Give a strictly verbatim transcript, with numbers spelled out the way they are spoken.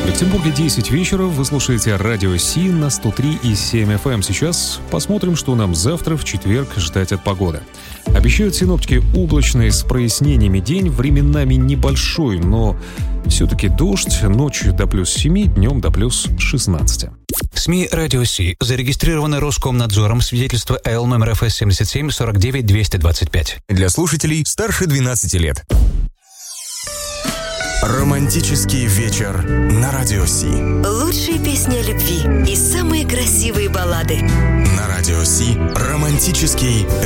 В Петербурге десять вечера. Вы слушаете радио Си на сто три и семь эф эм. Сейчас посмотрим, что нам завтра, в четверг, ждать от погоды. Обещают синоптики облачный с прояснениями день, временами небольшой, но все-таки дождь, ночью до плюс семи, днем до плюс шестнадцати. СМИ «Радио Си» зарегистрированы Роскомнадзором, свидетельство эл номер эф эс семьдесят семь сорок девять двести двадцать пять. Для слушателей старше двенадцати лет. Романтический вечер на Радио Си. Лучшие песни о любви и самые красивые баллады. На Радио Си романтический